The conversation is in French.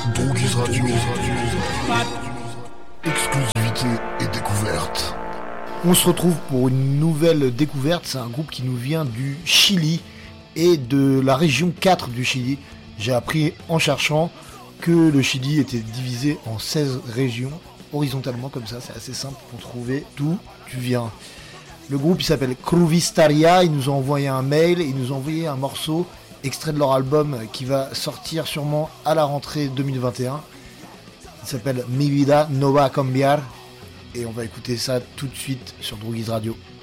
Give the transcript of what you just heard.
Droguise Radio. Exclusivité et découverte. On se retrouve pour une nouvelle découverte. C'est un groupe qui nous vient du Chili et de la région 4 du Chili. J'ai appris en cherchant que le Chili était divisé en 16 régions, horizontalement comme ça. C'est assez simple pour trouver d'où tu viens. Le groupe il s'appelle Kruvistaria. Ils nous ont envoyé un mail, ils nous ont envoyé un morceau extrait de leur album qui va sortir sûrement à la rentrée 2021. Il s'appelle Mi Vida No Va a Cambiar et on va écouter ça tout de suite sur Droguise Radio.